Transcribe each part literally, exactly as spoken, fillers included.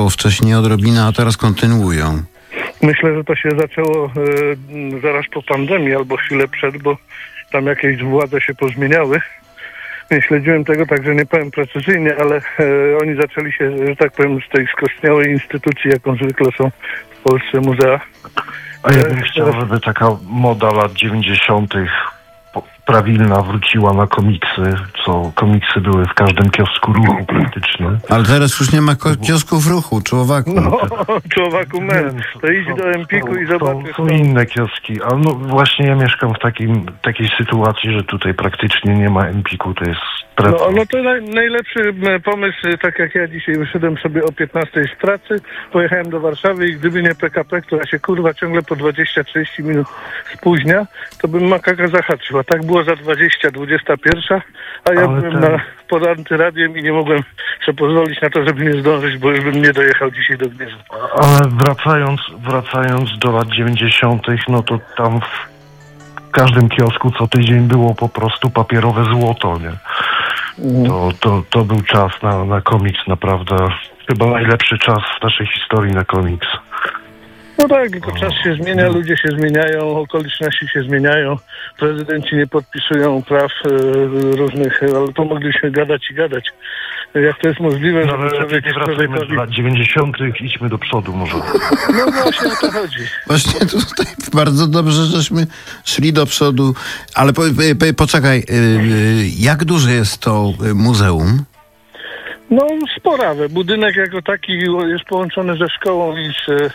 wcześniej odrobinę, a teraz kontynuują. Myślę, że to się zaczęło e, zaraz po pandemii albo chwilę przed, bo tam jakieś władze się pozmieniały. Nie śledziłem tego, także nie powiem precyzyjnie, ale e, oni zaczęli się, że tak powiem, z tej skostniałej instytucji, jaką zwykle są w Polsce muzea. A ja bym chciał, żeby taka moda lat dziewięćdziesiątych prawilna wróciła na komiksy, co komiksy były w każdym kiosku ruchu praktycznie. Ale teraz już nie ma ko- kiosków ruchu, człowieku. No, człowieku men, to idź do Empiku i zobaczysz. Są, są inne kioski, ale no właśnie ja mieszkam w takim, takiej sytuacji, że tutaj praktycznie nie ma Empiku, to jest No, no to naj, najlepszy pomysł, tak jak ja dzisiaj wyszedłem sobie o piętnastej z pracy, pojechałem do Warszawy i gdyby nie P K P, która się kurwa ciągle po dwadzieścia trzydzieści minut spóźnia, to bym makaka zahaczyła. Tak było za dwadzieścia, dwudziesta pierwsza, a ja Ale byłem ten... na, pod antyradiem i nie mogłem sobie pozwolić na to, żeby nie zdążyć, bo już bym nie dojechał dzisiaj do Gniezna. Ale wracając, wracając do lat dziewięćdziesiątych, no to tam w każdym kiosku co tydzień było po prostu papierowe złoto, nie? To, to, to był czas na, na komiks, naprawdę. Chyba najlepszy czas w naszej historii na komiks. No tak, tylko czas się zmienia, ludzie się zmieniają, okoliczności się zmieniają, prezydenci nie podpisują praw e, różnych, ale to mogliśmy gadać i gadać. Jak to jest możliwe, no, że człowiek nie wracamy do lat dziewięćdziesiątych, idźmy do przodu może. No właśnie o to chodzi. Właśnie tutaj bardzo dobrze, żeśmy szli do przodu, ale po, po, poczekaj, jak duże jest to muzeum? No sporawe. Budynek jako taki jest połączony ze szkołą i z, e,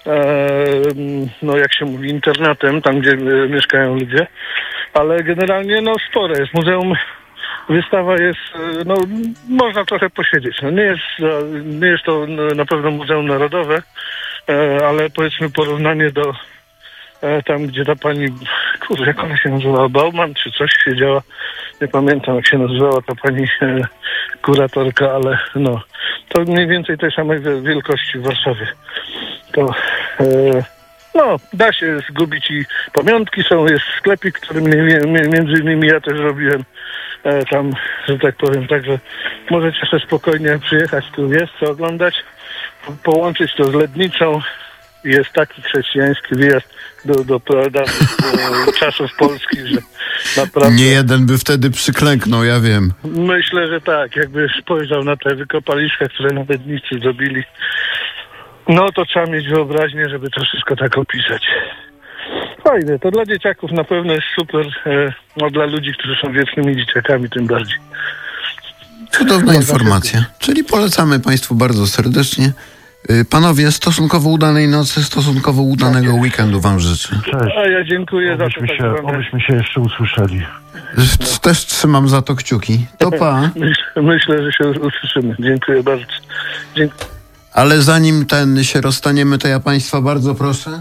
no jak się mówi, internatem, tam gdzie mieszkają ludzie, ale generalnie no spore jest. Muzeum, wystawa jest, no można trochę posiedzieć. No nie jest, nie jest to na pewno Muzeum Narodowe, e, ale powiedzmy porównanie do e, tam, gdzie ta pani, kurde, jak ona się nazywała, Bauman czy coś siedziała, nie pamiętam jak się nazywała ta pani e, kuratorka, ale no, to mniej więcej tej samej wielkości w Warszawie. To e, no, da się zgubić i pamiątki są, jest sklepik, który między innymi ja też robiłem e, tam, że tak powiem, także możecie sobie spokojnie przyjechać, tu jest co oglądać, połączyć to z Lednicą. Jest taki chrześcijański wyjazd do, do, do, do czasów polskich, że naprawdę... Nie jeden by wtedy przyklęknął, ja wiem. Myślę, że tak. Jakby spojrzał na te wykopaliska, które na Lednicy zrobili, no to trzeba mieć wyobraźnię, żeby to wszystko tak opisać. Fajne. To dla dzieciaków na pewno jest super. No dla ludzi, którzy są wiecznymi dzieciakami, tym bardziej. Cudowna informacja. Czyli polecamy Państwu bardzo serdecznie. Panowie, stosunkowo udanej nocy, stosunkowo udanego weekendu wam życzę. Cześć. A ja dziękuję obyśmy za to. Się, tak obyśmy się jeszcze usłyszeli. Też trzymam za to kciuki. To pa. Myślę, że się usłyszymy. Dziękuję bardzo. Dziękuję. Ale zanim ten się rozstaniemy, to ja Państwa bardzo proszę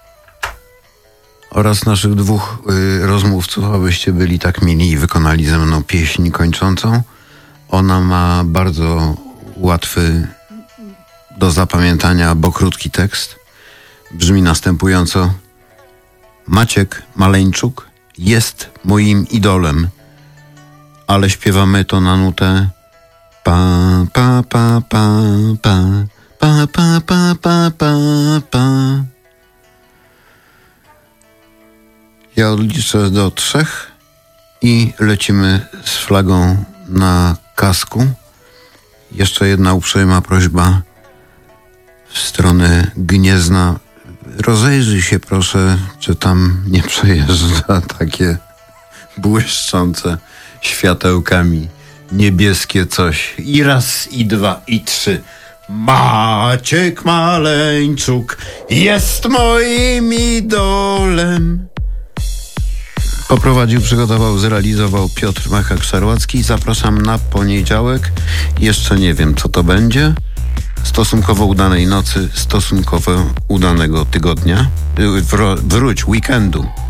oraz naszych dwóch y, rozmówców, abyście byli tak mili i wykonali ze mną pieśń kończącą. Ona ma bardzo łatwy do zapamiętania, bo krótki tekst. Brzmi następująco. Maciek Maleńczuk jest moim idolem, ale śpiewamy to na nutę pa pa pa pa pa pa pa pa pa pa pa. Ja odliczę do trzech i lecimy z flagą na kasku. Jeszcze jedna uprzejma prośba w stronę Gniezna. Rozejrzyj się proszę, czy tam nie przejeżdża takie błyszczące światełkami niebieskie coś. I raz, i dwa, i trzy. Maciek Maleńczuk jest moim idolem. Poprowadził, przygotował, zrealizował Piotr Machak-Szarłacki. Zapraszam na poniedziałek. Jeszcze nie wiem, co to będzie. Stosunkowo udanej nocy, stosunkowo udanego tygodnia. Wró- wróć, weekendu.